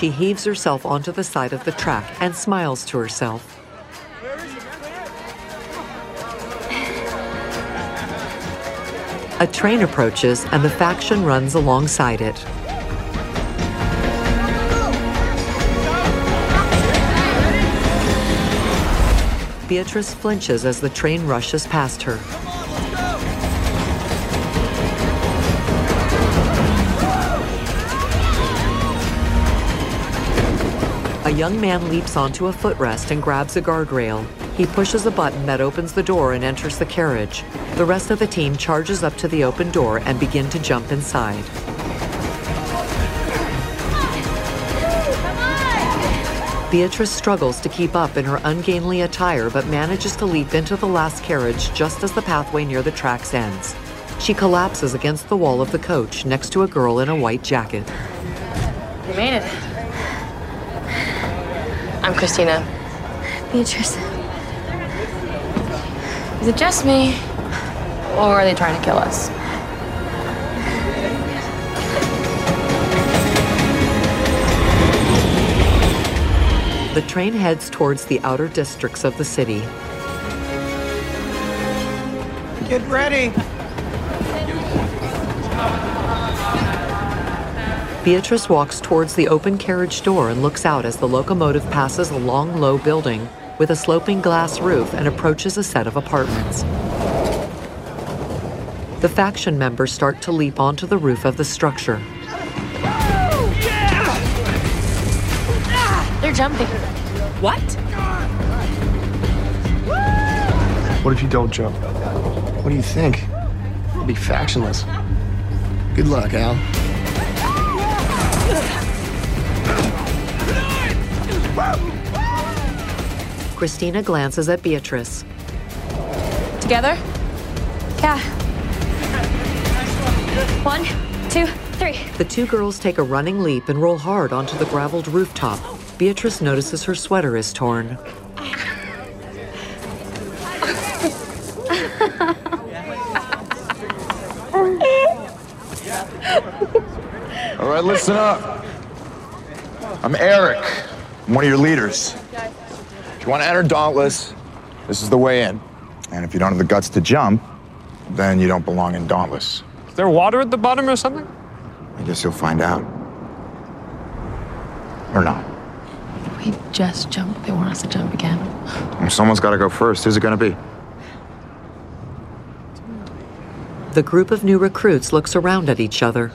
She heaves herself onto the side of the track and smiles to herself. A train approaches and the faction runs alongside it. Beatrice flinches as the train rushes past her. A young man leaps onto a footrest and grabs a guardrail. He pushes a button that opens the door and enters the carriage. The rest of the team charges up to the open door and begin to jump inside. Beatrice struggles to keep up in her ungainly attire but manages to leap into the last carriage just as the pathway near the tracks ends. She collapses against the wall of the coach next to a girl in a white jacket. You made it. I'm Christina. Beatrice. Is it just me? Or are they trying to kill us? The train heads towards the outer districts of the city. Get ready! Beatrice walks towards the open carriage door and looks out as the locomotive passes a long, low building with a sloping glass roof and approaches a set of apartments. The faction members start to leap onto the roof of the structure. They're jumping. What? What if you don't jump? What do you think? You'll be factionless. Good luck, Al. Christina glances at Beatrice. Together? Yeah. 1, 2, 3. The two girls take a running leap and roll hard onto the graveled rooftop. Beatrice notices her sweater is torn. All right, listen up. I'm Eric. I'm one of your leaders. If you want to enter Dauntless, this is the way in. And if you don't have the guts to jump, then you don't belong in Dauntless. Is there water at the bottom or something? I guess you'll find out. Or not. We just jumped. They want us to jump again. Well, someone's got to go first. Who's it going to be? The group of new recruits looks around at each other.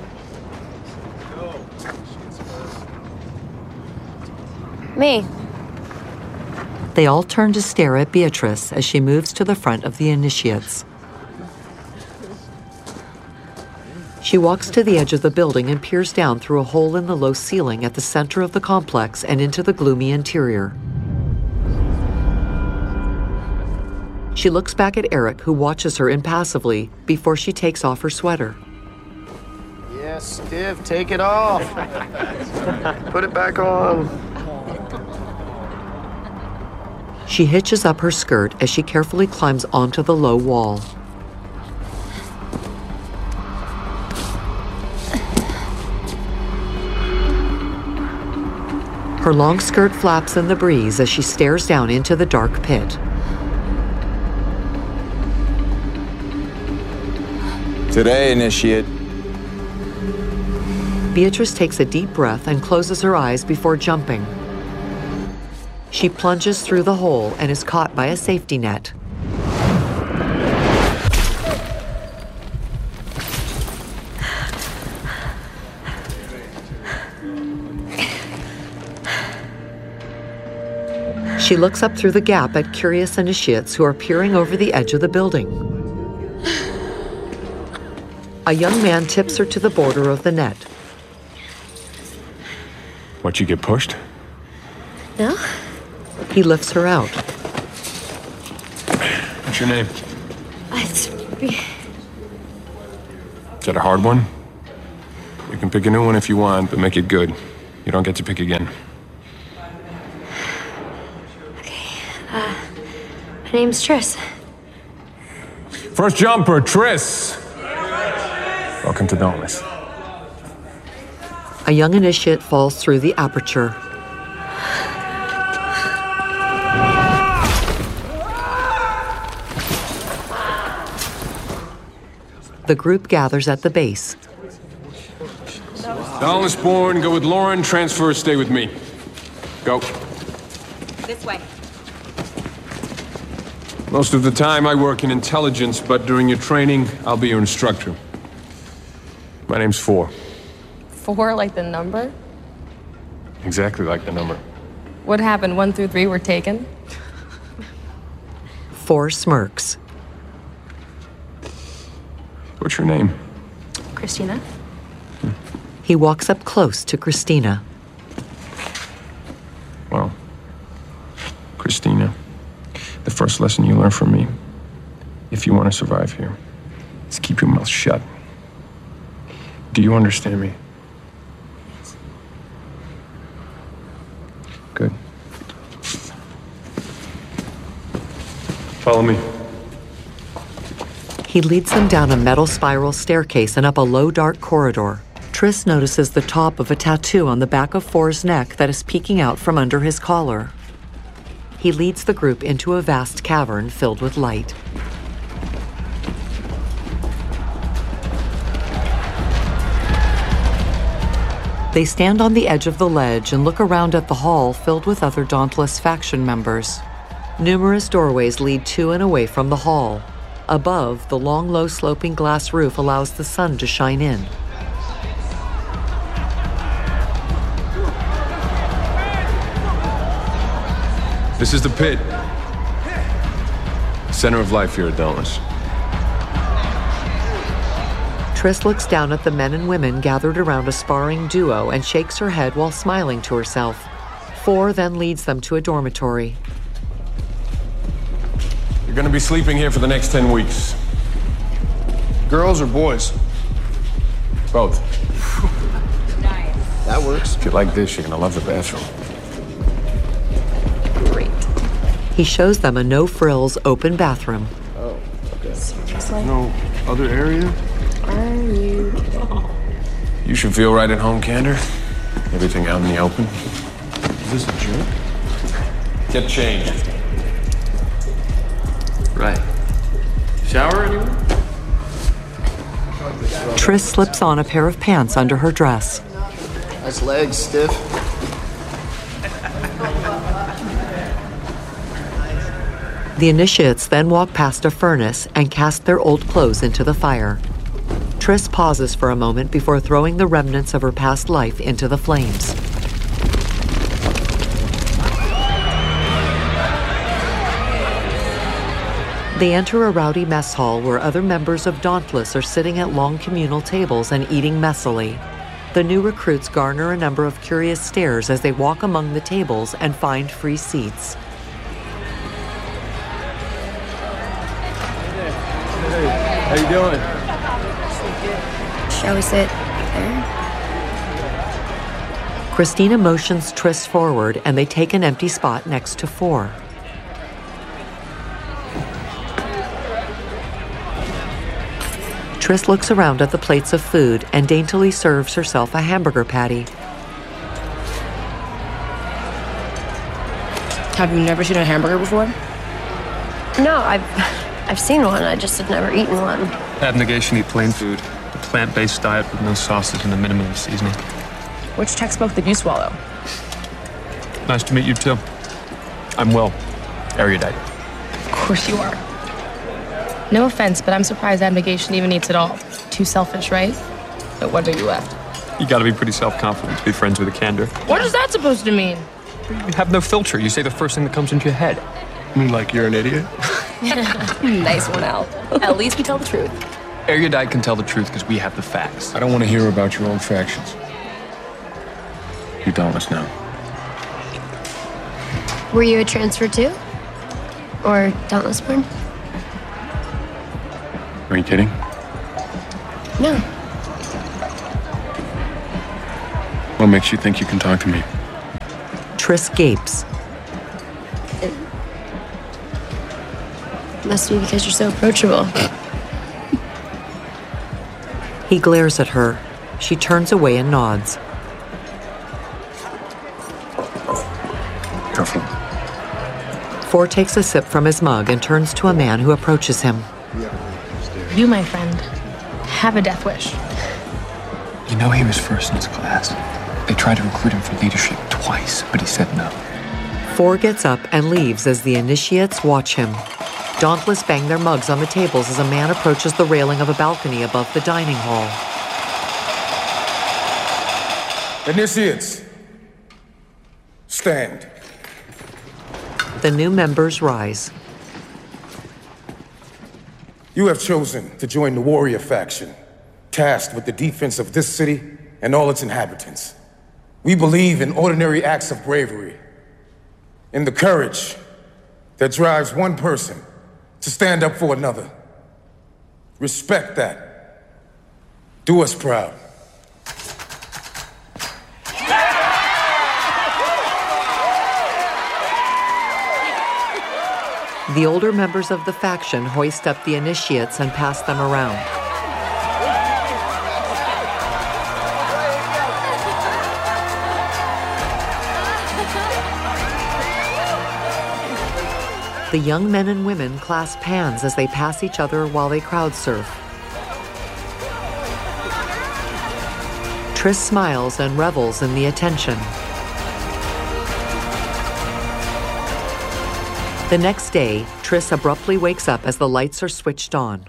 Me. They all turn to stare at Beatrice as she moves to the front of the initiates. She walks to the edge of the building and peers down through a hole in the low ceiling at the center of the complex and into the gloomy interior. She looks back at Eric, who watches her impassively before she takes off her sweater. Yeah, stiff, take it off. Put it back on. She hitches up her skirt as she carefully climbs onto the low wall. Her long skirt flaps in the breeze as she stares down into the dark pit. Today, Initiate. Beatrice takes a deep breath and closes her eyes before jumping. She plunges through the hole and is caught by a safety net. She looks up through the gap at curious initiates who are peering over the edge of the building. A young man tips her to the border of the net. What, you get pushed? No? He lifts her out. What's your name? It's... Is that a hard one? You can pick a new one if you want, but make it good. You don't get to pick again. My name's Triss. First jumper, Triss. Welcome to Dauntless. A A young initiate falls through the aperture. The group gathers at the base. Dauntless born, go with Lauren, transfer, stay with me. Go. This way. Most of the time I work in intelligence, but during your training, I'll be your instructor. My name's 4. 4 like the number? Exactly like the number. What happened? 1 through 3 were taken? 4 smirks. What's your name? Christina? He walks up close to Christina. Well, Christina, the first lesson you learn from me, if you want to survive here, is keep your mouth shut. Do you understand me? Good. Follow me. He leads them down a metal spiral staircase and up a low, dark corridor. Triss notices the top of a tattoo on the back of 4's neck that is peeking out from under his collar. He leads the group into a vast cavern filled with light. They stand on the edge of the ledge and look around at the hall filled with other Dauntless faction members. Numerous doorways lead to and away from the hall. Above, the long, low sloping glass roof allows the sun to shine in. This is the pit. Center of life here at Dauntless. Triss looks down at the men and women gathered around a sparring duo and shakes her head while smiling to herself. 4 then leads them to a dormitory. You're gonna be sleeping here for the next 10 weeks. Girls or boys? Both. That works. If you like this, you're gonna love the bathroom. Great. He shows them a no-frills open bathroom. Oh, okay. Seriously? No other area? Are you... You should feel right at home, Candor. Everything out in the open. Is this a joke? Get changed. Right. Shower anyone? Triss slips on a pair of pants under her dress. Nice legs, stiff. The initiates then walk past a furnace and cast their old clothes into the fire. Triss pauses for a moment before throwing the remnants of her past life into the flames. They enter a rowdy mess hall where other members of Dauntless are sitting at long communal tables and eating messily. The new recruits garner a number of curious stares as they walk among the tables and find free seats. How you doing? Shall we sit there? Christina motions Triss forward and they take an empty spot next to 4. Triss looks around at the plates of food and daintily serves herself a hamburger patty. Have you never seen a hamburger before? No, I've seen one. I just have never eaten one. Abnegation, eat plain food. A plant-based diet with no sauces and a minimum of seasoning. Which textbook did you swallow? Nice to meet you, too. I'm Will, erudite. Of course you are. No offense, but I'm surprised abnegation even eats at all. Too selfish, right? But what are you left? You gotta be pretty self-confident to be friends with a Candor. What is that supposed to mean? You have no filter. You say the first thing that comes into your head. I mean, like you're an idiot? Nice one, Al. At least we tell the truth. Erudite can tell the truth because we have the facts. I don't want to hear about your own factions. You're Dauntless now. Were you a transfer too? Or Dauntless born? Are you kidding? No. What makes you think you can talk to me? Triss gapes. It must be because you're so approachable. He glares at her. She turns away and nods. Four takes a sip from his mug and turns to a man who approaches him. You, my friend, have a death wish. You know he was first in his class. They tried to recruit him for leadership twice, but he said no. Four gets up and leaves as the initiates watch him. Dauntless bang their mugs on the tables as a man approaches the railing of a balcony above the dining hall. Initiates, stand. The new members rise. You have chosen to join the warrior faction, tasked with the defense of this city and all its inhabitants. We believe in ordinary acts of bravery, in the courage that drives one person to stand up for another. Respect that. Do us proud. The older members of the faction hoist up the initiates and pass them around. The young men and women clasp hands as they pass each other while they crowd surf. Triss smiles and revels in the attention. The next day, Triss abruptly wakes up as the lights are switched on.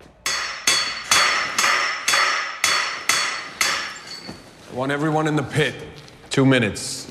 I want everyone in the pit. 2 minutes.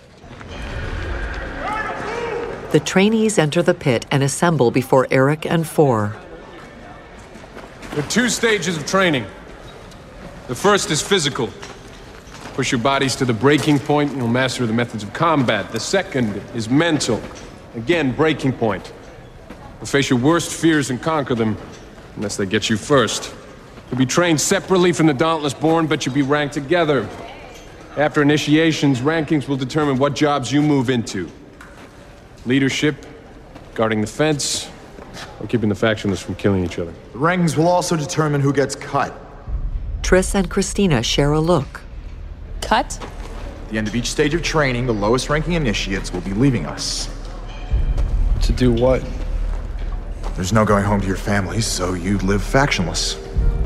The trainees enter the pit and assemble before Eric and Four. There are 2 stages of training. The first is physical. Push your bodies to the breaking point and you'll master the methods of combat. The second is mental. Again, breaking point. You'll face your worst fears and conquer them, unless they get you first. You'll be trained separately from the Dauntless Born, but you'll be ranked together. After initiations, rankings will determine what jobs you move into. Leadership, guarding the fence, or keeping the factionless from killing each other. The rankings will also determine who gets cut. Triss and Christina share a look. Cut? At the end of each stage of training, the lowest ranking initiates will be leaving us. To do what? There's no going home to your families, so you live factionless.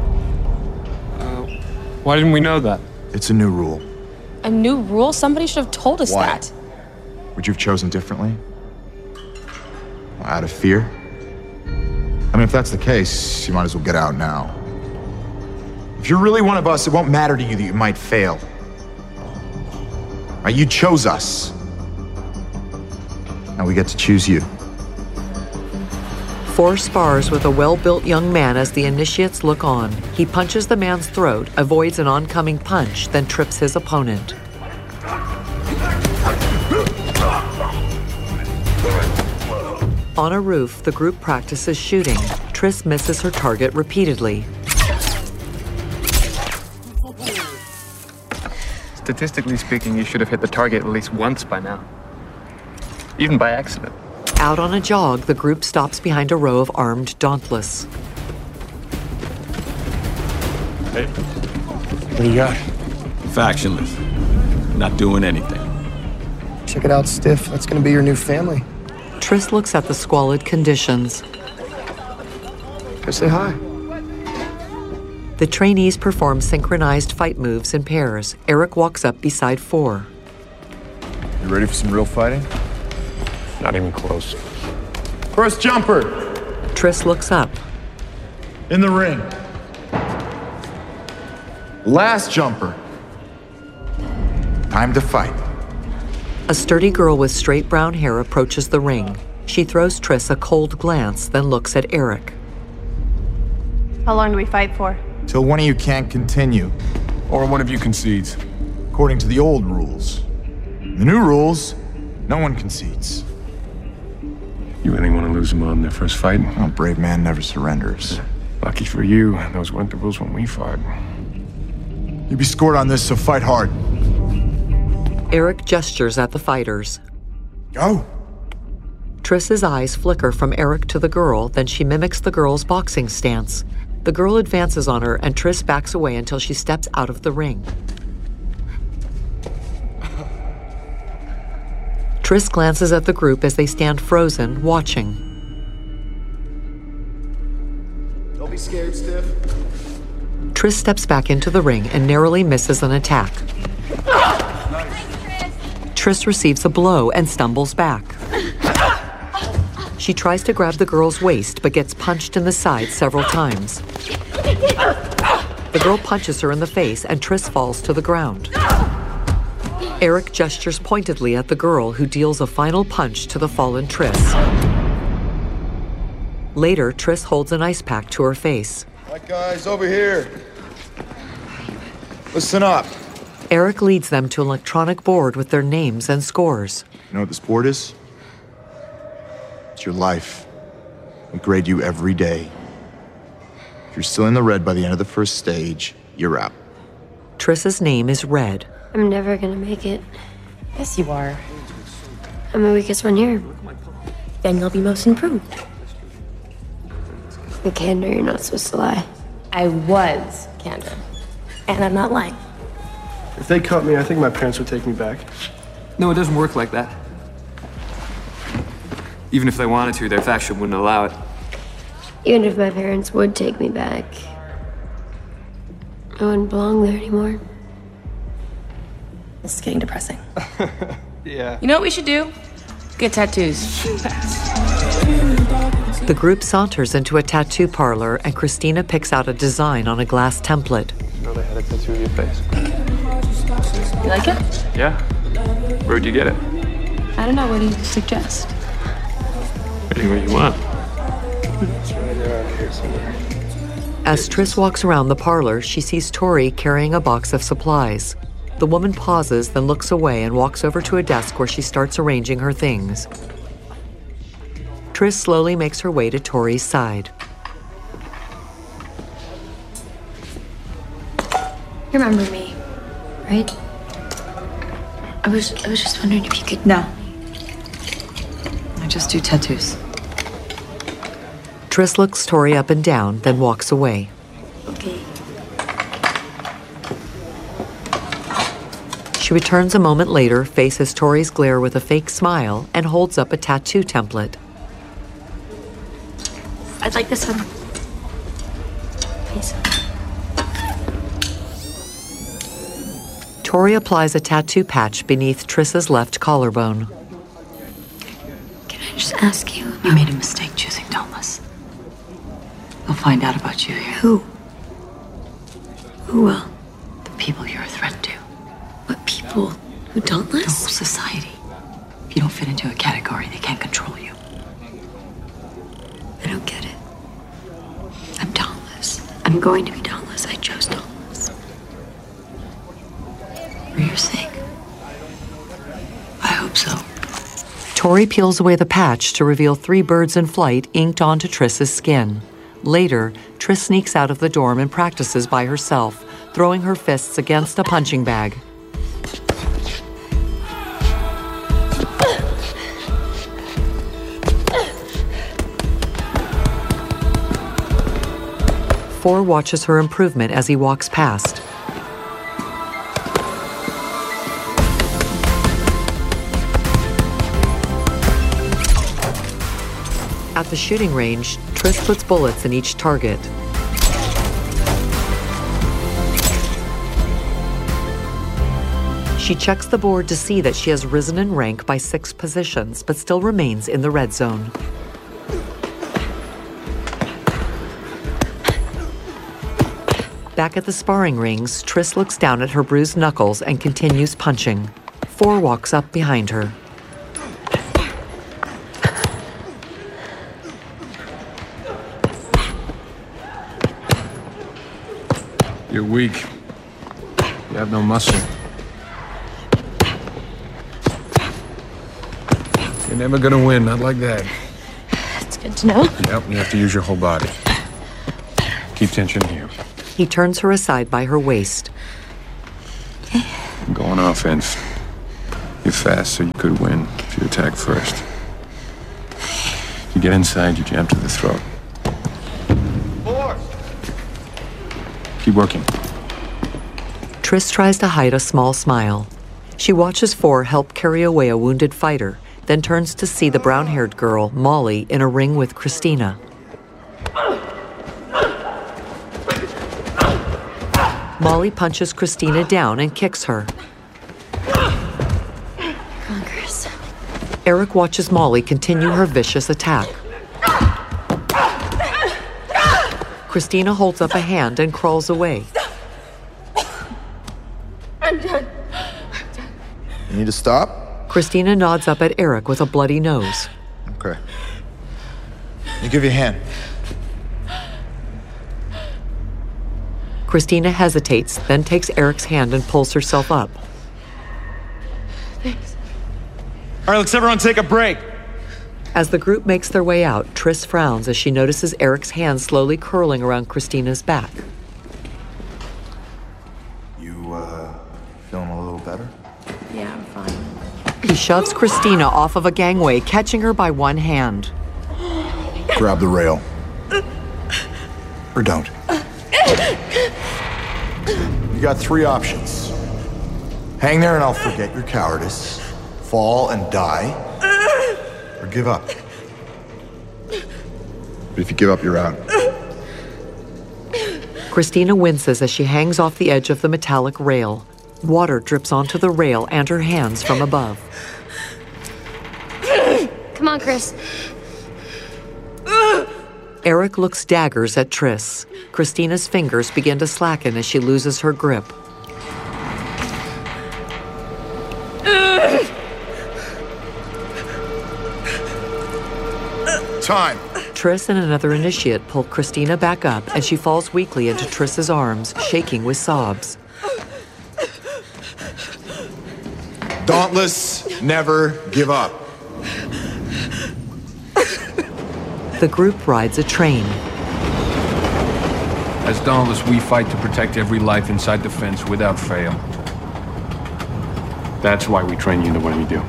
Why didn't we know that? It's a new rule. A new rule? Somebody should have told us Why? that. Would you have chosen differently? Out of fear? I mean, if that's the case, you might as well get out now. If you're really one of us, it won't matter to you that you might fail. Right? You chose us. Now we get to choose you. Four spars with a well-built young man as the initiates look on. He punches the man's throat, avoids an oncoming punch, then trips his opponent. On a roof, the group practices shooting. Triss misses her target repeatedly. Statistically speaking, you should have hit the target at least once by now. Even by accident. Out on a jog, the group stops behind a row of armed Dauntless. Hey. What do you got? Factionless. Not doing anything. Check it out, Stiff. That's gonna be your new family. Triss looks at the squalid conditions. Go say hi. The trainees perform synchronized fight moves in pairs. Eric walks up beside Four. You ready for some real fighting? Not even close. First jumper. Triss looks up. In the ring. Last jumper. Time to fight. A sturdy girl with straight brown hair approaches the ring. She throws Triss a cold glance, then looks at Eric. How long do we fight for? Till one of you can't continue. Or one of you concedes. According to the old rules. The new rules, no one concedes. You really want to lose them on their first fight? A brave man never surrenders. Lucky for you, those weren't the rules when we fought. You'll be scored on this, so fight hard. Eric gestures at the fighters. Go. Triss's eyes flicker from Eric to the girl, then she mimics the girl's boxing stance. The girl advances on her, and Triss backs away until she steps out of the ring. Triss glances at the group as they stand frozen, watching. Don't be scared, Stiff. Triss steps back into the ring and narrowly misses an attack. Triss receives a blow and stumbles back. She tries to grab the girl's waist, but gets punched in the side several times. The girl punches her in the face, and Triss falls to the ground. Eric gestures pointedly at the girl, who deals a final punch to the fallen Triss. Later, Triss holds an ice pack to her face. All right, guys, over here. Listen up. Eric leads them to an electronic board with their names and scores. You know what this board is? It's your life. We grade you every day. If you're still in the red by the end of the first stage, you're out. Triss's name is Red. I'm never gonna make it. Yes, you are. I'm the weakest one here. Then you'll be most improved. Vikander, you're not supposed to lie. I was Candor. And I'm not lying. If they cut me, I think my parents would take me back. No, it doesn't work like that. Even if they wanted to, their faction wouldn't allow it. Even if my parents would take me back, I wouldn't belong there anymore. This is getting depressing. Yeah. You know what we should do? Get tattoos. The group saunters into a tattoo parlor, and Christina picks out a design on a glass template. You know they had a tattoo of your face. You like it? Yeah. Where'd you get it? I don't know. What do you suggest? Anywhere you want. It's right around here somewhere. As Triss walks around the parlor, she sees Tori carrying a box of supplies. The woman pauses, then looks away and walks over to a desk where she starts arranging her things. Triss slowly makes her way to Tori's side. You remember me, right? I was just wondering if you could... No. I just do tattoos. Triss looks Tori up and down, then walks away. Okay. She returns a moment later, faces Tori's glare with a fake smile, and holds up a tattoo template. I'd like this one. Please. Tori applies a tattoo patch beneath Triss's left collarbone. Can I just ask you? You made a mistake choosing Dauntless. They'll find out about you here. Who? Who will? The people you're a threat to. What people? Who The whole Dauntless? society. If you don't fit into a category, they can't control you. I don't get it. I'm Dauntless. I'm going to be Dauntless. I chose Dauntless. For your sake. I hope so. Tori peels away the patch to reveal 3 birds in flight inked onto Triss's skin. Later, Triss sneaks out of the dorm and practices by herself, throwing her fists against a punching bag. Four watches her improvement as he walks past. At the shooting range, Triss puts bullets in each target. She checks the board to see that she has risen in rank by 6 positions, but still remains in the red zone. Back at the sparring rings, Triss looks down at her bruised knuckles and continues punching. 4 walks up behind her. You're weak. You have no muscle. You're never gonna win, not like that. That's good to know. Yep, you have to use your whole body. Keep tension here. He turns her aside by her waist. Go on offense. You're fast, so you could win if you attack first. You get inside, you jab to the throat. Keep working. Triss tries to hide a small smile. She watches Four help carry away a wounded fighter, then turns to see the brown-haired girl, Molly, in a ring with Christina. Molly punches Christina down and kicks her. Come on, Chris. Eric watches Molly continue her vicious attack. Christina holds up a hand and crawls away. I'm done. You need to stop? Christina nods up at Eric with a bloody nose. Okay. You give your hand. Christina hesitates, then takes Eric's hand and pulls herself up. Thanks. All right, let's everyone take a break. As the group makes their way out, Triss frowns as she notices Eric's hand slowly curling around Christina's back. You, feeling a little better? Yeah, I'm fine. He shoves Christina off of a gangway, catching her by one hand. Grab the rail. Or don't. You got 3 options. Hang there and I'll forget your cowardice. Fall and die. Or give up. But if you give up, you're out. Christina winces as she hangs off the edge of the metallic rail. Water drips onto the rail and her hands from above. Come on, Chris. Eric looks daggers at Triss. Christina's fingers begin to slacken as she loses her grip. Time. Triss and another initiate pull Christina back up and she falls weakly into Triss's arms, shaking with sobs. Dauntless, never give up. The group rides a train. As Dauntless, we fight to protect every life inside the fence without fail. That's why we train you the way we do.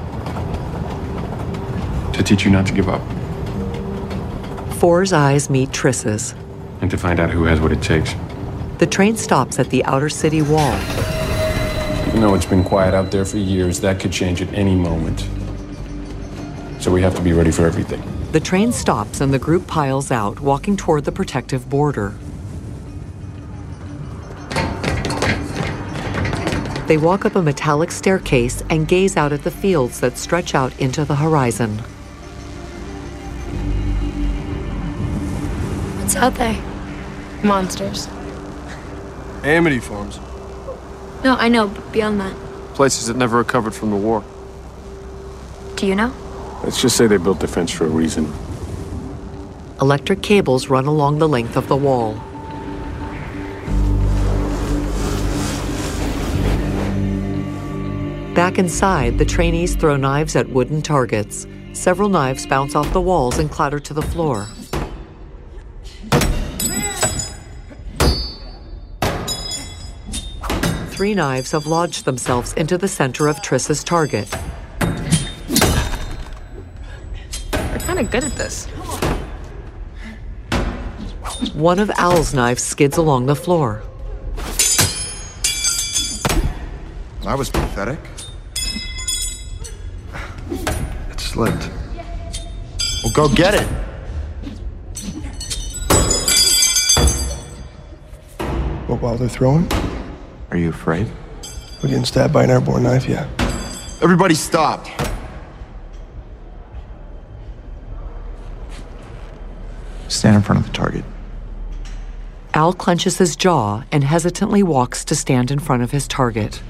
To teach you not to give up. Four's eyes meet Triss's. And to find out who has what it takes. The train stops at the outer city wall. Even though it's been quiet out there for years, that could change at any moment. So we have to be ready for everything. The train stops and the group piles out, walking toward the protective border. They walk up a metallic staircase and gaze out at the fields that stretch out into the horizon. What's out there? Monsters. Amity farms. No, I know, but beyond that. Places that never recovered from the war. Do you know? Let's just say they built the fence for a reason. Electric cables run along the length of the wall. Back inside, the trainees throw knives at wooden targets. Several knives bounce off the walls and clatter to the floor. Three knives have lodged themselves into the center of Triss's target. They're kind of good at this. One of Al's knives skids along the floor. That was pathetic. It slipped. Well, go get it. What, while they're throwing? Are you afraid? We're getting stabbed by an airborne knife, yeah. Everybody stop. Stand in front of the target. Al clenches his jaw and hesitantly walks to stand in front of his target.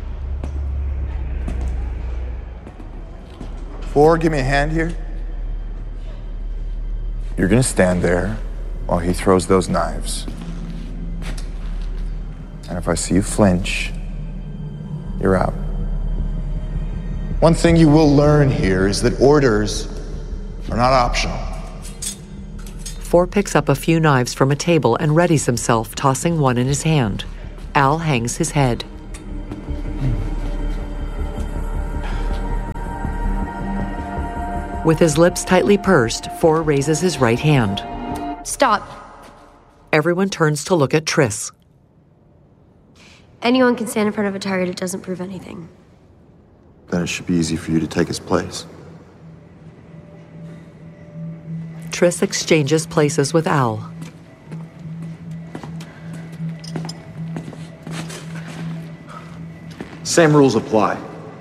Four, give me a hand here. You're gonna stand there while he throws those knives. And if I see you flinch, you're out. One thing you will learn here is that orders are not optional. Four picks up a few knives from a table and readies himself, tossing one in his hand. Al hangs his head. With his lips tightly pursed, Four raises his right hand. Stop. Everyone turns to look at Triss. Anyone can stand in front of a target, it doesn't prove anything. then it should be easy for you to take his place. Triss exchanges places with Al. Same rules apply.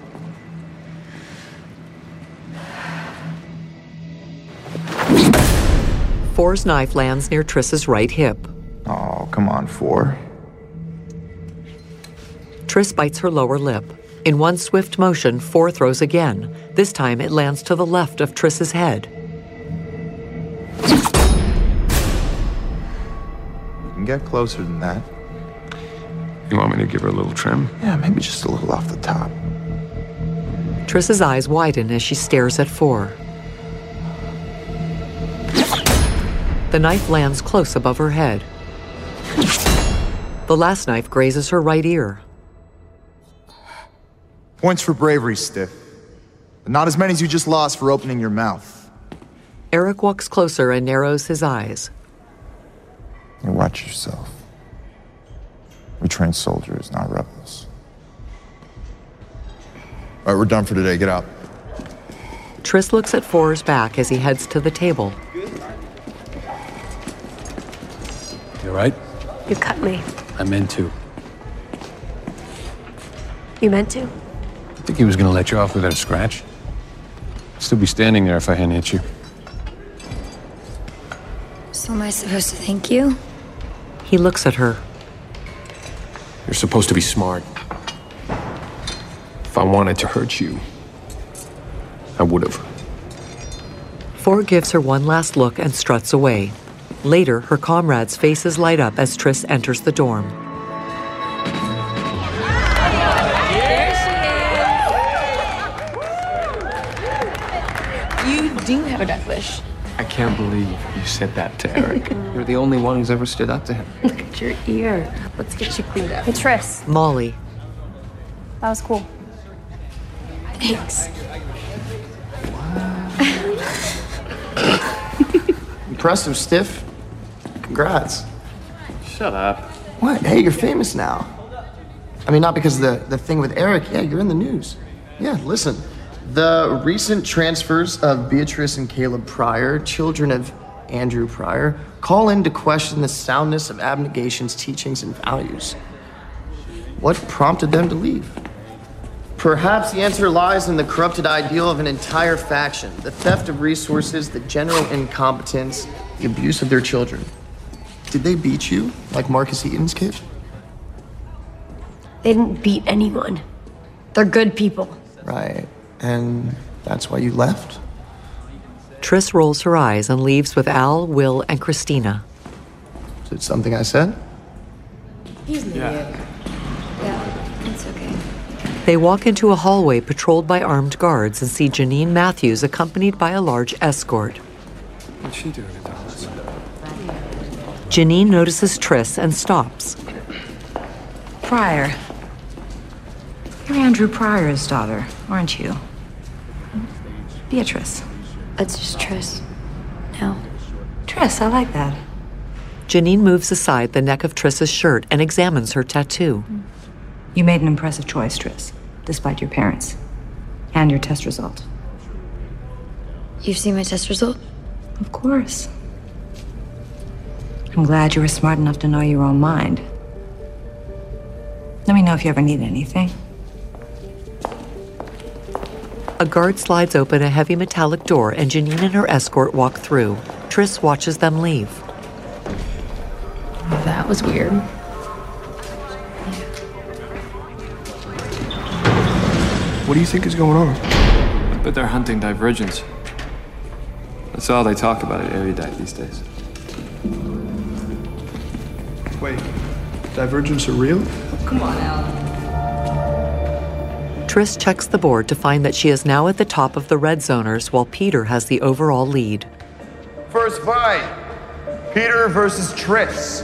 Four's knife lands near Triss's right hip. Oh, come on, Four. Triss bites her lower lip. In one swift motion, Four throws again. This time it lands to the left of Triss's head. You can get closer than that. You want me to give her a little trim? Yeah, maybe just a little off the top. Triss's eyes widen as she stares at Four. The knife lands close above her head. The last knife grazes her right ear. Points for bravery, Stiff. But not as many as you just lost for opening your mouth. Eric walks closer and narrows his eyes. You watch yourself. We train soldiers, not rebels. All right, we're done for today. Get out. Triss looks at Four's back as he heads to the table. You all right? You cut me. I meant to. You meant to? I think he was gonna let you off without a scratch. I'd still be standing there if I hadn't hit you. So am I supposed to thank you? He looks at her. You're supposed to be smart. If I wanted to hurt you, I would have. Four gives her one last look and struts away. Later, her comrades' faces light up as Triss enters the dorm. You do have a death wish. I can't believe you said that to Eric. You're the only one who's ever stood up to him. Look at your ear. Let's get you cleaned up. Hey, Triss. Molly. That was cool. Thanks. Impressive, Stiff. Congrats. Shut up. What? Hey, you're famous now. I mean, not because of the thing with Eric. Yeah, you're in the news. Yeah, listen. The recent transfers of Beatrice and Caleb Pryor, children of Andrew Pryor, call in to question the soundness of Abnegation's teachings and values. What prompted them to leave? Perhaps the answer lies in the corrupted ideal of an entire faction, the theft of resources, the general incompetence, the abuse of their children. Did they beat you, like Marcus Eaton's kid? They didn't beat anyone. They're good people. Right. And that's why you left? Triss rolls her eyes and leaves with Al, Will, and Christina. Is it something I said? He's an idiot. Yeah, it's okay. They walk into a hallway patrolled by armed guards and see Janine Matthews accompanied by a large escort. What's she doing at Dallas? Janine notices Triss and stops. Pryor. You're Andrew Pryor's daughter, aren't you? Beatrice. It's just Triss. No. Triss, I like that. Janine moves aside the neck of Triss's shirt and examines her tattoo. You made an impressive choice, Triss, despite your parents and your test result. You've seen my test result? Of course. I'm glad you were smart enough to know your own mind. Let me know if you ever need anything. A guard slides open a heavy metallic door and Janine and her escort walk through. Triss watches them leave. That was weird. What do you think is going on? I bet they're hunting Divergence. That's all they talk about at Erudite these days. Wait, Divergence are real? Come on, Al. Triss checks the board to find that she is now at the top of the red zoners while Peter has the overall lead. First fight, Peter versus Triss.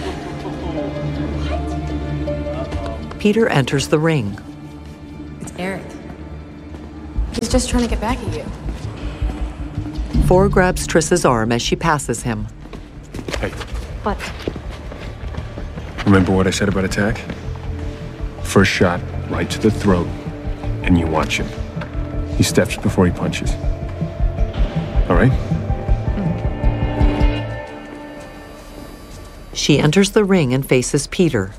Peter enters the ring. It's Eric. He's just trying to get back at you. Four grabs Triss's arm as she passes him. Hey, What? remember what I said about attack? First shot, right to the throat. and you watch him. He steps before he punches. All right? She enters the ring and faces Peter.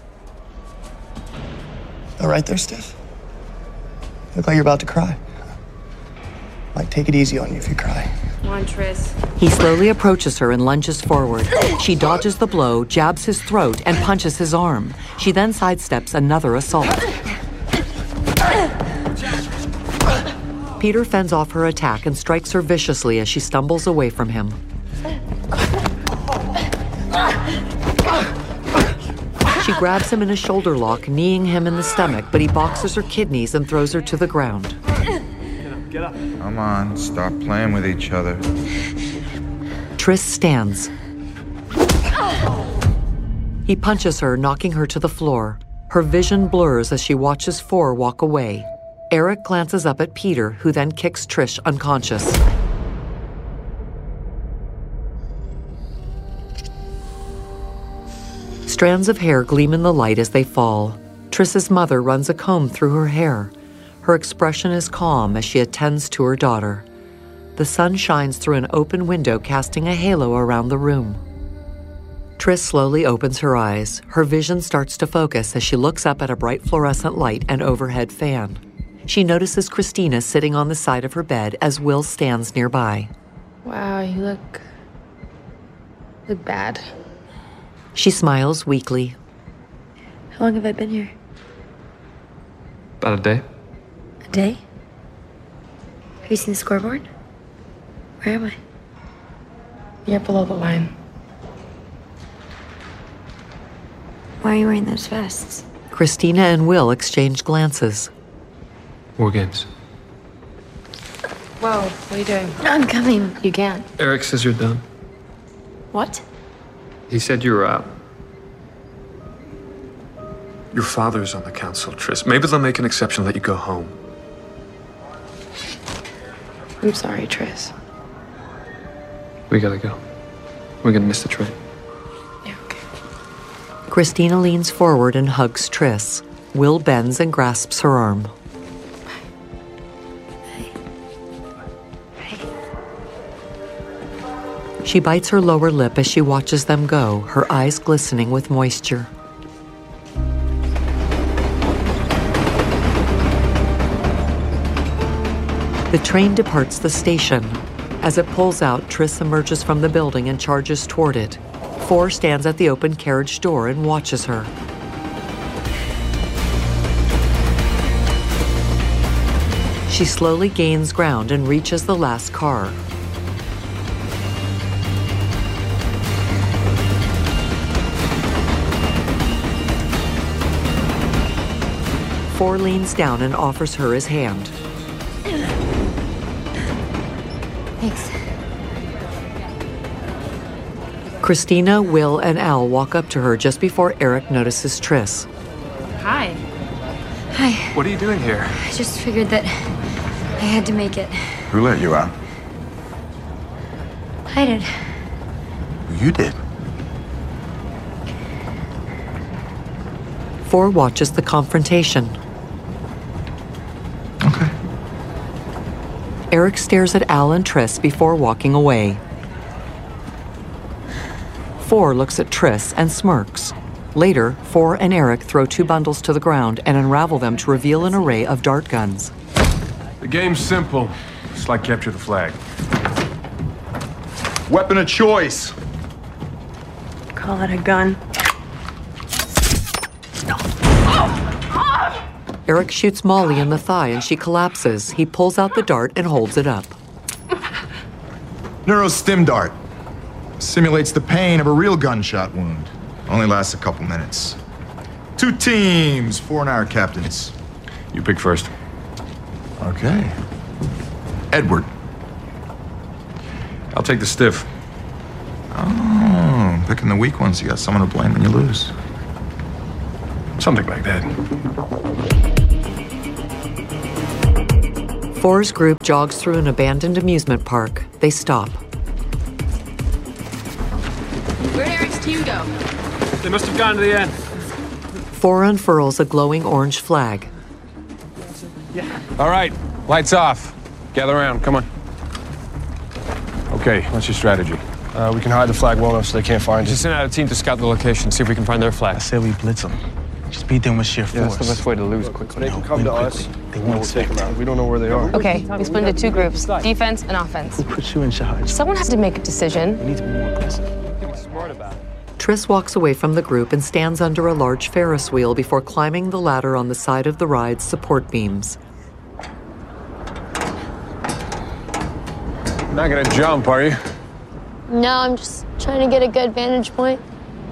All right there, Steph? You look like you're about to cry. Might take it easy on you if you cry. Come on, Tris. He slowly approaches her and lunges forward. She dodges the blow, jabs his throat, and punches his arm. She then sidesteps another assault. Peter fends off her attack and strikes her viciously as she stumbles away from him. She grabs him in a shoulder lock, kneeing him in the stomach, but he boxes her kidneys and throws her to the ground. Get up. Come on, stop playing with each other. Tris stands. He punches her, knocking her to the floor. Her vision blurs as she watches Four walk away. Eric glances up at Peter, who then kicks Trish unconscious. Strands of hair gleam in the light as they fall. Triss's mother runs a comb through her hair. Her expression is calm as she attends to her daughter. The sun shines through an open window, casting a halo around the room. Triss slowly opens her eyes. Her vision starts to focus as she looks up at a bright fluorescent light and overhead fan. She notices Christina sitting on the side of her bed as Will stands nearby. Wow, you look bad. She smiles weakly. How long have I been here? About a day. A day? Have you seen the scoreboard? Where am I? You're below the line. Why are you wearing those vests? Christina and Will exchange glances. War games. Whoa, what are you doing? I'm coming. You can't. Eric says you're done. What? He said you were out. Your father's on the council, Tris. Maybe they'll make an exception and let you go home. I'm sorry, Tris. We gotta go. We're gonna miss the train. Yeah, okay. Christina leans forward and hugs Tris. Will bends and grasps her arm. She bites her lower lip as she watches them go, her eyes glistening with moisture. The train departs the station. As it pulls out, Tris emerges from the building and charges toward it. Four stands at the open carriage door and watches her. She slowly gains ground and reaches the last car. Four leans down and offers her his hand. Thanks. Christina, Will, and Al walk up to her just before Eric notices Tris. Hi. Hi. What are you doing here? I just figured that I had to make it. Who let you out? I did. You did. Four watches the confrontation. Okay. Eric stares at Al and Tris before walking away. Four looks at Tris and smirks. Later, Four and Eric throw two bundles to the ground and unravel them to reveal an array of dart guns. The game's simple. It's like capture the flag. Weapon of choice. Call it a gun. Eric shoots Molly in the thigh and she collapses. He pulls out the dart and holds it up. Neurostim dart. Simulates the pain of a real gunshot wound. Only lasts a couple minutes. 2 teams, 4 and our captains. You pick first. Okay. Edward. I'll take the stiff. Oh, picking the weak ones. You got someone to blame when you lose. Something like that. Four's group jogs through an abandoned amusement park. They stop. Where'd Eric's team go? They must have gotten to the end. Four unfurls a glowing orange flag. All right, lights off. Gather around, come on. Okay, what's your strategy? We can hide the flag well enough so they can't find it. Just send out a team to scout the location, see if we can find their flag. I said we blitz them. Just beat them with sheer force. Yeah, that's the best way to lose quickly. They can come to us. They won't take them out. We don't know where they are. Okay, we split into two groups, defense and offense. Who put you in charge? Someone has to make a decision. We need to be more aggressive. Triss walks away from the group and stands under a large Ferris wheel before climbing the ladder on the side of the ride's support beams. Not gonna jump, are you? No, I'm just trying to get a good vantage point.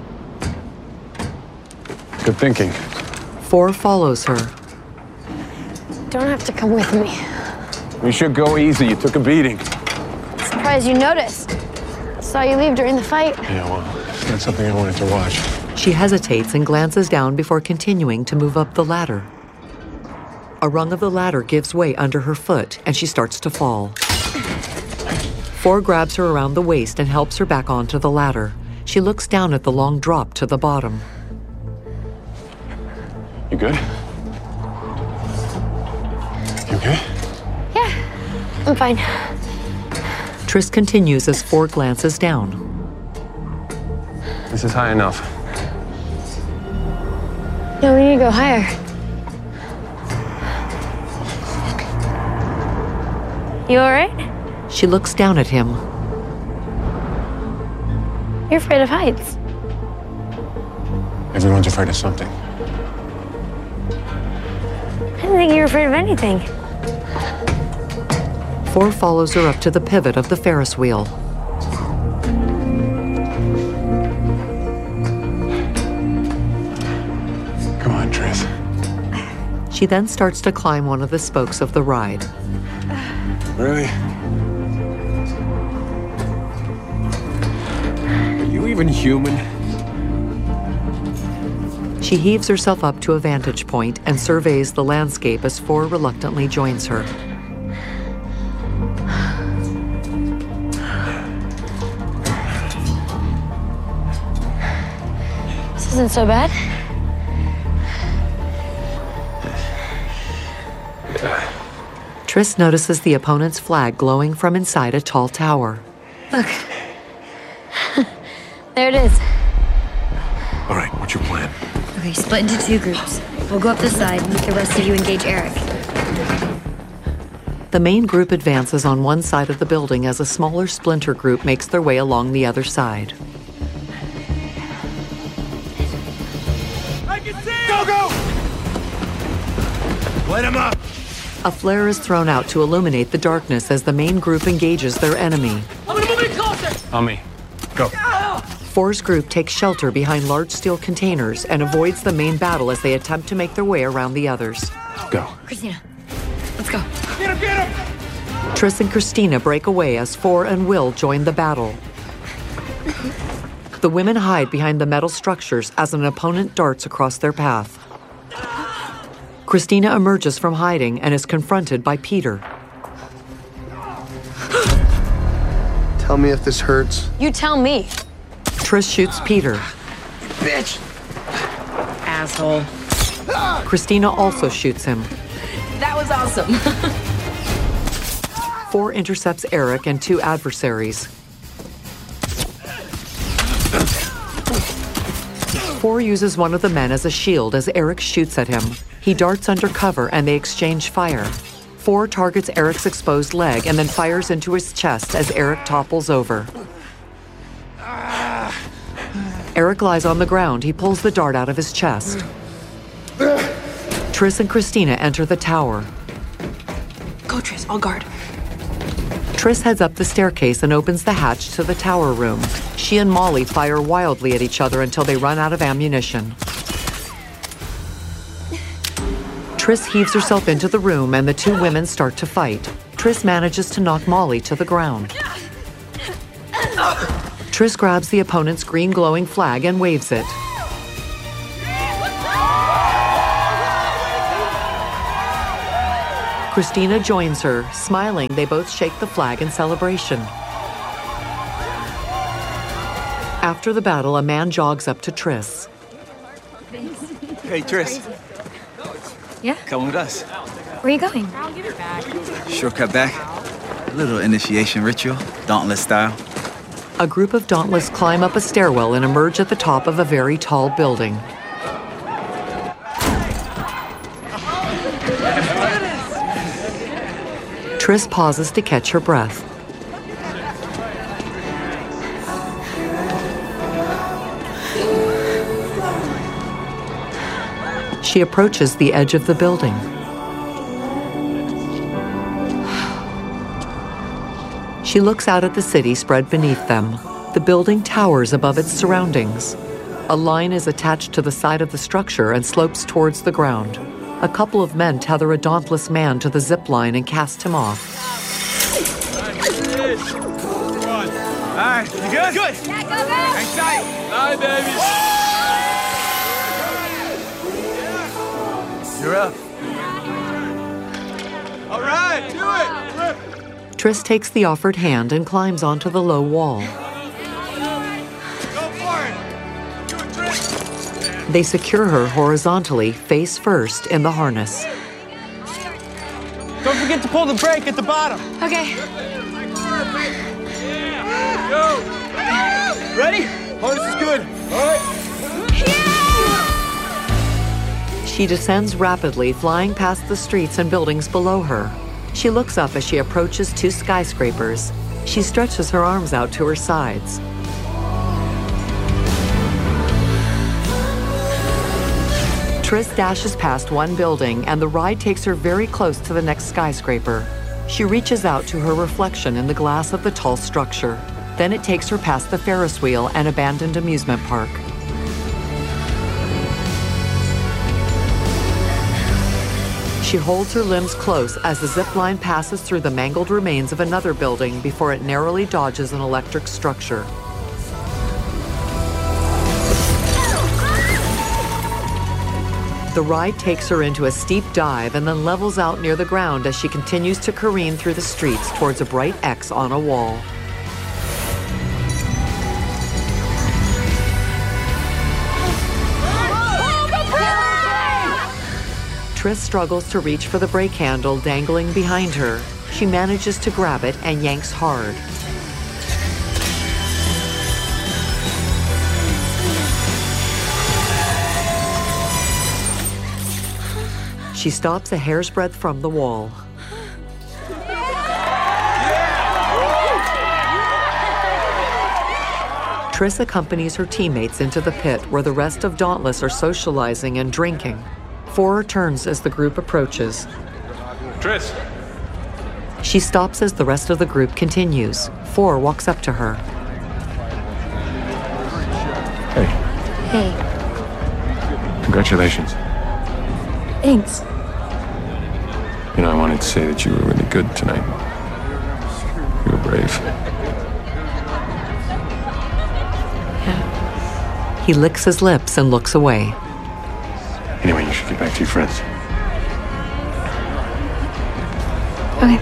Good thinking. 4 follows her. Don't have to come with me. You should go easy. You took a beating. Surprised you noticed. Saw you leave during the fight. Yeah, well, that's something I wanted to watch. She hesitates and glances down before continuing to move up the ladder. A rung of the ladder gives way under her foot, and she starts to fall. 4 grabs her around the waist and helps her back onto the ladder. She looks down at the long drop to the bottom. You good? You okay? Yeah, I'm fine. Triss continues as 4 glances down. This is high enough. No, we need to go higher. You all right? She looks down at him. You're afraid of heights. Everyone's afraid of something. I didn't think you were afraid of anything. 4 follows her up to the pivot of the Ferris wheel. Come on, Triss. She then starts to climb one of the spokes of the ride. Really? Are you even human? She heaves herself up to a vantage point and surveys the landscape as 4 reluctantly joins her. This isn't so bad. Triss notices the opponent's flag glowing from inside a tall tower. Look. There it is. All right, what's your plan? Okay, split into 2 groups. We'll go up the side and make the rest of you engage Eric. The main group advances on one side of the building as a smaller splinter group makes their way along the other side. I can see! Go, go! Light him up! A flare is thrown out to illuminate the darkness as the main group engages their enemy. I'm gonna move it closer! On me. Go. 4's group takes shelter behind large steel containers and avoids the main battle as they attempt to make their way around the others. Go. Christina, let's go. Get him, get him! Triss and Christina break away as 4 and Will join the battle. The women hide behind the metal structures as an opponent darts across their path. Christina emerges from hiding and is confronted by Peter. Tell me if this hurts. You tell me. Triss shoots Peter. Bitch! Asshole. Christina also shoots him. That was awesome. 4 intercepts Eric and 2 adversaries. 4 uses one of the men as a shield as Eric shoots at him. He darts under cover and they exchange fire. 4 targets Eric's exposed leg and then fires into his chest as Eric topples over. Eric lies on the ground. He pulls the dart out of his chest. Triss and Christina enter the tower. Go, Triss, I'll guard. Triss heads up the staircase and opens the hatch to the tower room. She and Molly fire wildly at each other until they run out of ammunition. Triss heaves herself into the room and the 2 women start to fight. Triss manages to knock Molly to the ground. Triss grabs the opponent's green glowing flag and waves it. Christina joins her. Smiling, they both shake the flag in celebration. After the battle, a man jogs up to Triss. Hey, Triss. Yeah? Come with us. Where are you going? I'll give it back. Shortcut back. A little initiation ritual, Dauntless style. A group of Dauntless climb up a stairwell and emerge at the top of a very tall building. Triss pauses to catch her breath. She approaches the edge of the building. She looks out at the city spread beneath them. The building towers above its surroundings. A line is attached to the side of the structure and slopes towards the ground. A couple of men tether a Dauntless man to the zip line and cast him off. All right, you good? Good. Yeah, go, go. Hang tight. Hi, baby. You're up. All right, do it. Triss takes the offered hand and climbs onto the low wall. Go for it. Do it, Triss. They secure her horizontally, face first, in the harness. Don't forget to pull the brake at the bottom. Okay. Go. Ready? Harness is good. All right. She descends rapidly, flying past the streets and buildings below her. She looks up as she approaches two skyscrapers. She stretches her arms out to her sides. Triss dashes past one building, and the ride takes her very close to the next skyscraper. She reaches out to her reflection in the glass of the tall structure. Then it takes her past the Ferris wheel and abandoned amusement park. She holds her limbs close as the zip line passes through the mangled remains of another building before it narrowly dodges an electric structure. The ride takes her into a steep dive and then levels out near the ground as she continues to careen through the streets towards a bright X on a wall. Triss struggles to reach for the brake handle dangling behind her. She manages to grab it and yanks hard. She stops a hair's breadth from the wall. Triss accompanies her teammates into the pit where the rest of Dauntless are socializing and drinking. 4 turns as the group approaches. Triss. She stops as the rest of the group continues. 4 walks up to her. Hey, Hey, congratulations. thanks. You know, I wanted to say that you were really good tonight. You were brave. He licks his lips and looks away. Anyway, you should get back to your friends. Okay.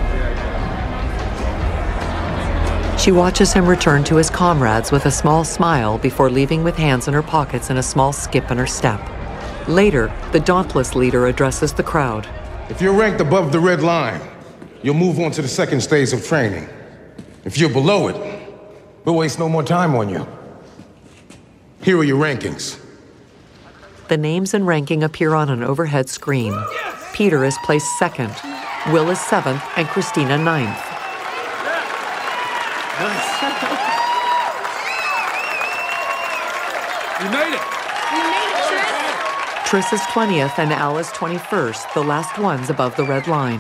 She watches him return to his comrades with a small smile before leaving with hands in her pockets and a small skip in her step. Later, the Dauntless leader addresses the crowd. If you're ranked above the red line, you'll move on to the second stage of training. If you're below it, we'll waste no more time on you. Here are your rankings. The names and ranking appear on an overhead screen. Peter is placed 2nd, Will is 7th, and Christina 9th. You made it. You made it, Triss. Triss is 20th and Al is 21st, the last ones above the red line.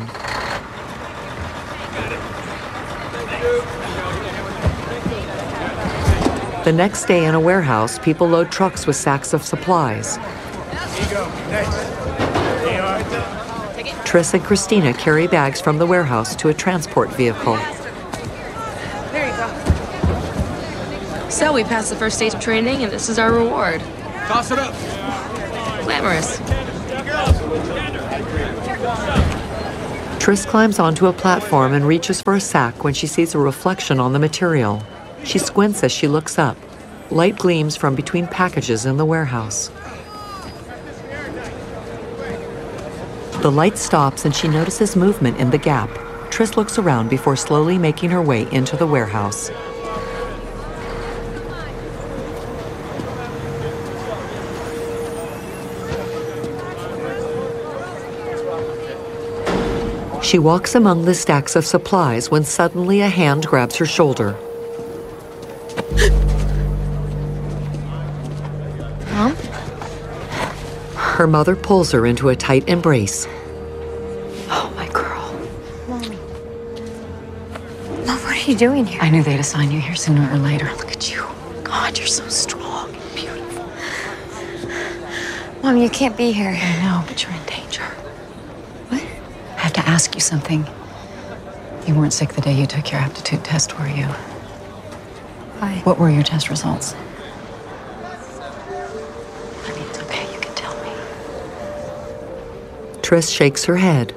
The next day in a warehouse, people load trucks with sacks of supplies. Triss and Christina carry bags from the warehouse to a transport vehicle. There you go. So we passed the first stage of training, and this is our reward. Toss it up. Glamorous. Triss climbs onto a platform and reaches for a sack when she sees a reflection on the material. She squints as she looks up. Light gleams from between packages in the warehouse. The light stops and she notices movement in the gap. Triss looks around before slowly making her way into the warehouse. She walks among the stacks of supplies when suddenly a hand grabs her shoulder. Mom? Her mother pulls her into a tight embrace. Oh, my girl. Mommy. Mom, what are you doing here? I knew they'd assign you here sooner or later. Look at you. God, you're so strong and beautiful. Mom, you can't be here. I know, but you're in danger. What? I have to ask you something. You weren't sick the day you took your aptitude test, were you? Why? What were your test results? I mean, it's okay, you can tell me. Triss shakes her head.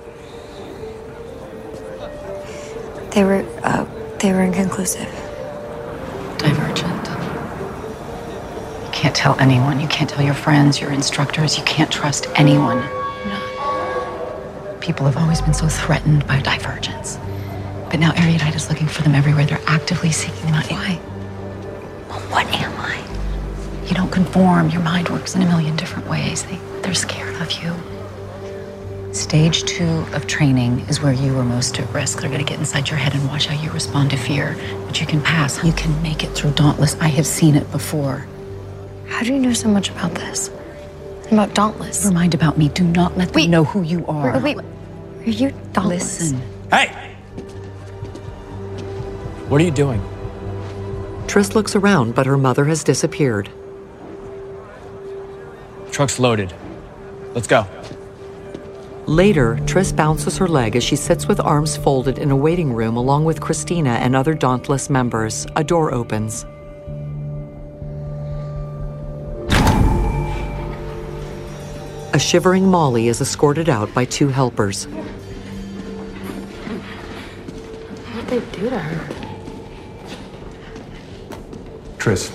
They were inconclusive. Divergent. You can't tell anyone. You can't tell your friends, your instructors. You can't trust anyone. No. People have always been so threatened by divergence. But now Erudite is looking for them everywhere. They're actively seeking them out. Why? Well, what am I? You don't conform. Your mind works in a million different ways. They're scared of you. Stage 2 of training is where you are most at risk. They're going to get inside your head and watch how you respond to fear. But you can pass. You can make it through Dauntless. I have seen it before. How do you know so much about this? About Dauntless? Never mind about me. Do not let them know who you are. Wait, are you Dauntless? Listen. Hey! What are you doing? Triss looks around, but her mother has disappeared. Truck's loaded. Let's go. Later, Triss bounces her leg as she sits with arms folded in a waiting room along with Christina and other Dauntless members. A door opens. A shivering Molly is escorted out by 2 helpers. What did they do to her? Triss.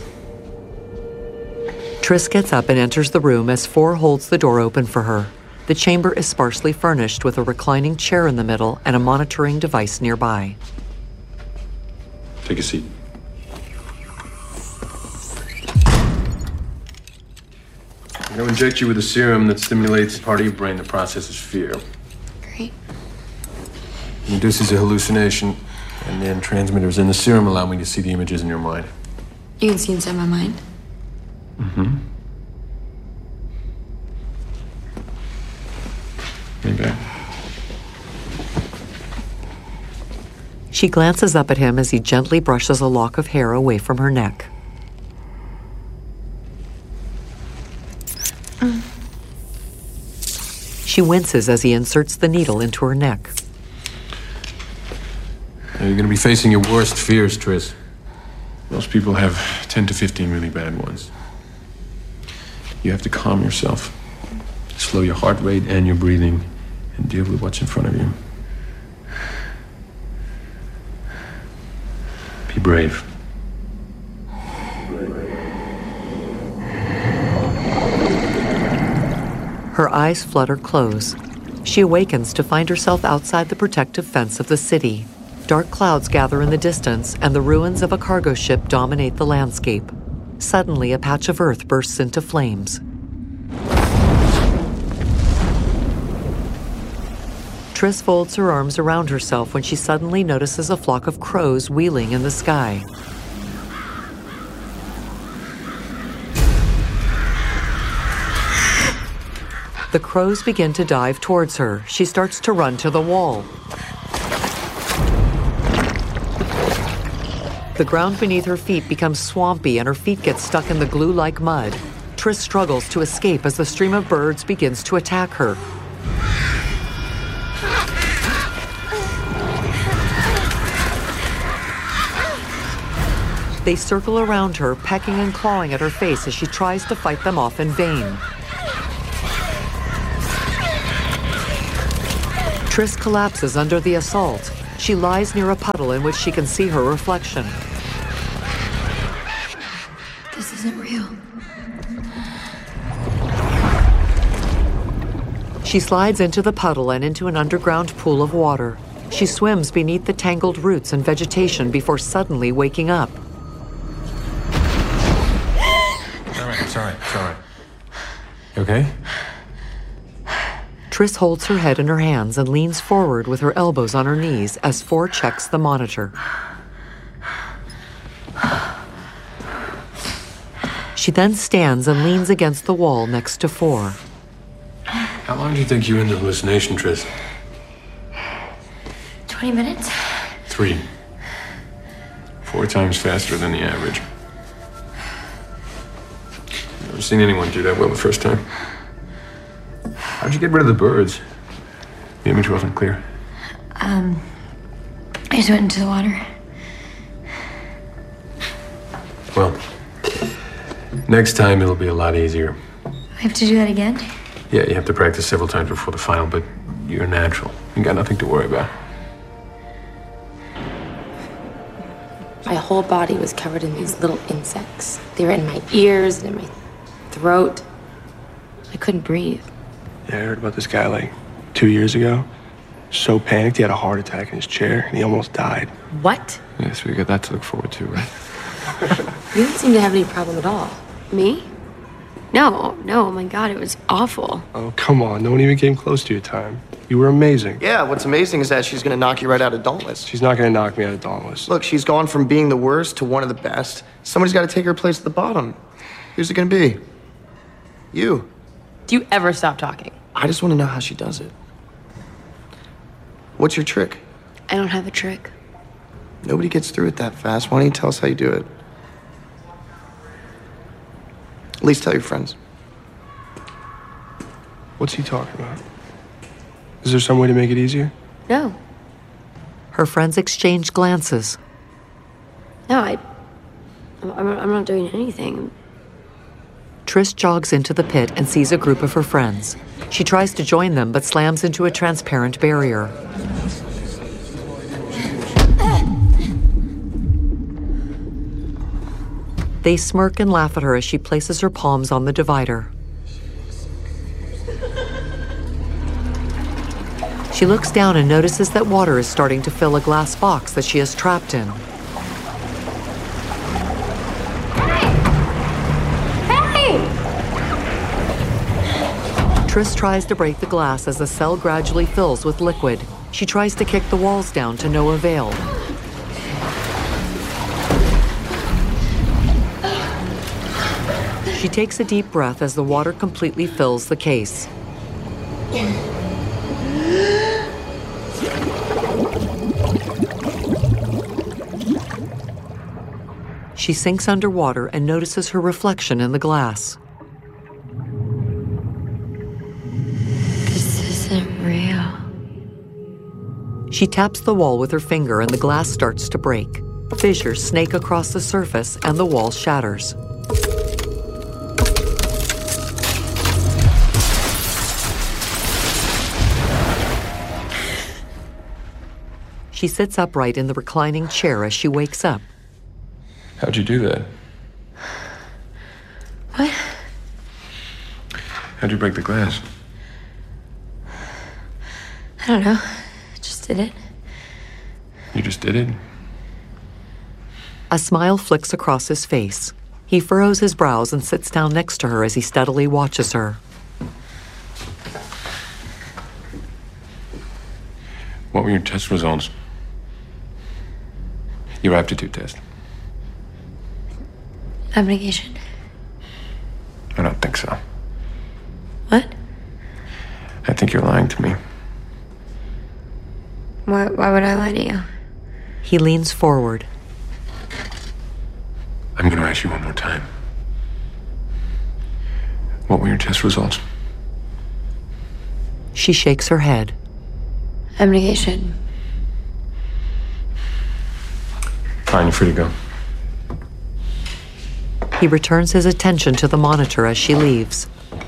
Triss gets up and enters the room as 4 holds the door open for her. The chamber is sparsely furnished with a reclining chair in the middle and a monitoring device nearby. Take a seat. I'm going to inject you with a serum that stimulates part of your brain that processes fear. Great. It induces a hallucination, and then transmitters in the serum allow me to see the images in your mind. You can see inside my mind? Mm-hmm. Maybe. She glances up at him as he gently brushes a lock of hair away from her neck. She winces as he inserts the needle into her neck. Now, you're going to be facing your worst fears, Triss. Most people have 10 to 15 really bad ones. You have to calm yourself, slow your heart rate and your breathing, and deal with what's in front of you. Be brave. Her eyes flutter close. She awakens to find herself outside the protective fence of the city. Dark clouds gather in the distance, and the ruins of a cargo ship dominate the landscape. Suddenly, a patch of earth bursts into flames. Triss folds her arms around herself when she suddenly notices a flock of crows wheeling in the sky. The crows begin to dive towards her. She starts to run to the wall. The ground beneath her feet becomes swampy and her feet get stuck in the glue-like mud. Triss struggles to escape as the stream of birds begins to attack her. They circle around her, pecking and clawing at her face as she tries to fight them off in vain. Triss collapses under the assault. She lies near a puddle in which she can see her reflection. This isn't real. She slides into the puddle and into an underground pool of water. She swims beneath the tangled roots and vegetation before suddenly waking up. It's all right. You okay? Triss holds her head in her hands and leans forward with her elbows on her knees as Four checks the monitor. She then stands and leans against the wall next to Four. How long do you think you were in the hallucination, Triss? 20 minutes? 3. 4 times faster than the average. Never seen anyone do that well the first time. How'd you get rid of the birds? The image wasn't clear. I just went into the water. Well, next time it'll be a lot easier. I have to do that again? Yeah, you have to practice several times before the final, but you're natural. You got nothing to worry about. My whole body was covered in these little insects. They were in my ears and in my throat. I couldn't breathe. Yeah, I heard about this guy like 2 years ago. So panicked, he had a heart attack in his chair, and he almost died. What? Yeah, so we got that to look forward to, right? You don't seem to have any problem at all. Me? No, oh my God, it was awful. Oh, come on. No one even came close to your time. You were amazing. Yeah, what's amazing is that she's gonna knock you right out of Dauntless. She's not gonna knock me out of Dauntless. Look, she's gone from being the worst to one of the best. Somebody's gotta take her place at the bottom. Who's it gonna be? You. Do you ever stop talking? I just wanna know how she does it. What's your trick? I don't have a trick. Nobody gets through it that fast. Why don't you tell us how you do it? At least tell your friends. What's he talking about? Is there some way to make it easier? No. Her friends exchange glances. No, I'm not doing anything. Triss jogs into the pit and sees a group of her friends. She tries to join them, but slams into a transparent barrier. They smirk and laugh at her as she places her palms on the divider. She looks down and notices that water is starting to fill a glass box that she is trapped in. Triss tries to break the glass as the cell gradually fills with liquid. She tries to kick the walls down to no avail. She takes a deep breath as the water completely fills the case. She sinks underwater and notices her reflection in the glass. This isn't real. She taps the wall with her finger and the glass starts to break. Fissures snake across the surface and the wall shatters. She sits upright in the reclining chair as she wakes up. How'd you do that? What? How'd you break the glass? I don't know. I just did it. You just did it? A smile flicks across his face. He furrows his brows and sits down next to her as he steadily watches her. What were your test results? Your aptitude test. Abnegation. I don't think so. What? I think you're lying to me. Why would I lie to you? He leans forward. I'm going to ask you one more time. What were your test results? She shakes her head. Abnegation. Fine, you're free to go. He returns his attention to the monitor as she leaves.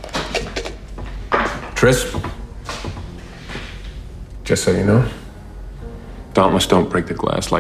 Triss? Just so you know, Dauntless don't break the glass like